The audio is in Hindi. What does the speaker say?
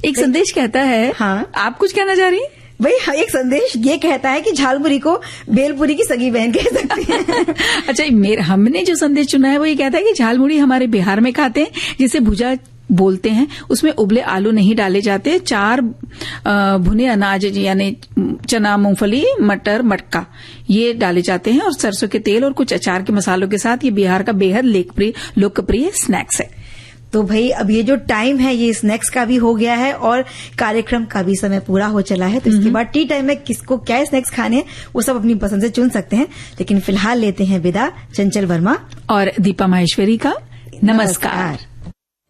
एक संदेश कहता है, हाँ, आप कुछ कहना चाह रही हैं? भाई एक संदेश ये कहता है कि झालमुरी को भेलपुरी की सगी बहन कह सकते हैं। अच्छा, हमने जो संदेश चुना है वो ये कहता है कि झालमुरी हमारे बिहार में खाते हैं, जिसे भुजा बोलते हैं। उसमें उबले आलू नहीं डाले जाते। 4 भुने अनाज यानी चना, मूंगफली, मटर, मटका ये डाले जाते हैं और सरसों के तेल और कुछ अचार के मसालों के साथ ये बिहार का बेहद लोकप्रिय स्नैक्स है। तो भाई अब ये जो टाइम है ये स्नैक्स का भी हो गया है और कार्यक्रम का भी समय पूरा हो चला है। तो इसके बाद टी टाइम में किसको क्या स्नैक्स खाने हैं वो सब अपनी पसंद से चुन सकते हैं। लेकिन फिलहाल लेते हैं विदा चंचल वर्मा और दीपा माहेश्वरी का। नमस्कार।